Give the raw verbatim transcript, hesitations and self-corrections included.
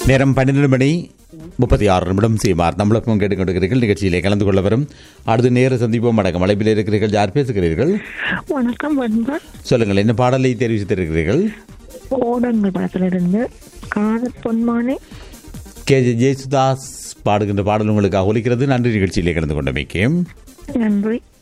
நேரம் பன்னிரண்டு மணி முப்பத்தி ஆறு நிமிடம் சீமார் நம்மளுக்கும் கேட்டுக்கொண்டிருக்கிறீர்கள். நிகழ்ச்சியிலே கலந்து கொள்ள வரும் அடுத்த நேர சந்திப்போம். வணக்கம். அழைப்பில் இருக்கிறீர்கள். யார் பேசுகிறீர்கள்? வணக்கம். சொல்லுங்கள், என்ன பாடலை தெரிவித்திருக்கிறீர்கள்? ஓடங்கள் படத்திலிருந்து காதல் பொன்மானே. கே ஜே ஜேசுதாஸ் பாடுகின்ற பாடல் உங்களுக்காக ஒலிக்கிறது. நன்றி. நிகழ்ச்சியிலே கலந்து கொண்டமைக்கு நன்றி.